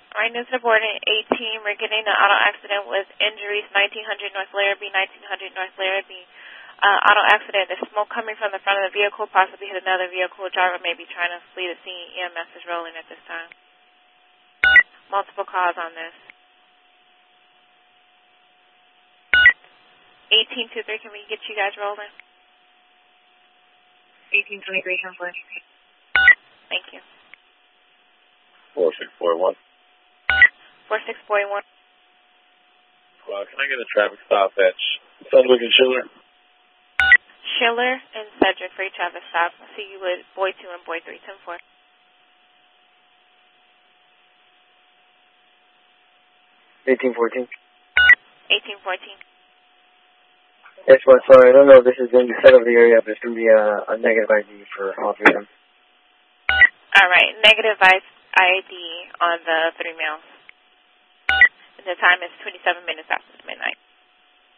Right, news report in 18. We're getting an auto accident with injuries, 1900 North Larrabee, 1900 North Larrabee. Auto accident. There's smoke coming from the front of the vehicle, possibly hit another vehicle. Driver may be trying to flee the scene. EMS is rolling at this time. Multiple calls on this. 1823, can we get you guys rolling? 1823, 10-4. Thank you. 4641. 4641. Can I get a traffic stop at Sedgwick and Schiller? Schiller and Sedgwick for your traffic stop. See you with Boy 2 and Boy 3, 10-4. 1814. 1814. Yes, well, sorry, I don't know if this is going to be set of the area, but it's going to be a negative ID for all three of them. All right, negative ID on the 3 males. And the time is 27 minutes after.